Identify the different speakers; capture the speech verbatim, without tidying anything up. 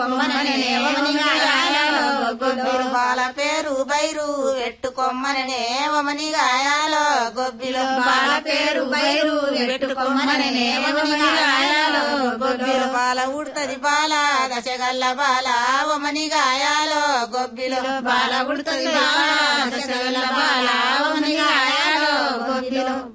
Speaker 1: కొమ్మననే వమని గాయాలో గొబ్బిలు
Speaker 2: బాల పేరు బైరు పెట్టుకొమ్మననే వమని గాయాలో గొబ్బిలు
Speaker 1: బాల పేరు బైరు పెట్టుకొమ్మననే వమని గాయాలో గొబ్బిలు
Speaker 2: బాల ఉడతది బాల దశగల్ల బాల వమని గాయాలో గొబ్బిలు
Speaker 1: బాల ఉడతది బాల దశగల్ల బాల వమని గాయాలో గొబ్బిలు